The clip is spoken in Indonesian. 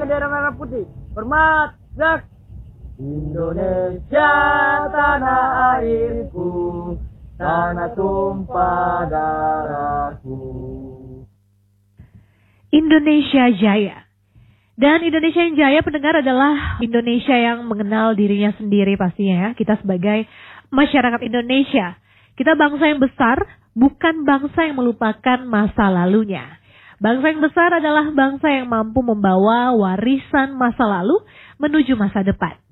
bendera merah putih. Hormat, jak. Indonesia tanah airku, tanah tumpah darahku. Indonesia Jaya. Dan Indonesia yang jaya pendengar adalah Indonesia yang mengenal dirinya sendiri pastinya ya. Kita sebagai masyarakat Indonesia. Kita bangsa yang besar, bukan bangsa yang melupakan masa lalunya. Bangsa yang besar adalah bangsa yang mampu membawa warisan masa lalu menuju masa depan.